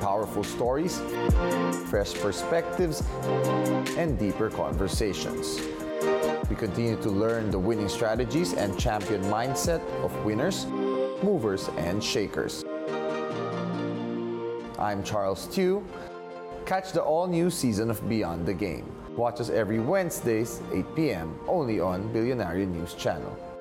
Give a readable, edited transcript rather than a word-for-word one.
powerful stories, fresh perspectives, and deeper conversations. We continue to learn the winning strategies and champion mindset of winners, movers, and shakers. I'm Charles Tew. Catch the all-new season of Beyond the Game. Watch us every Wednesdays, 8 p.m. only on Billionaire News Channel.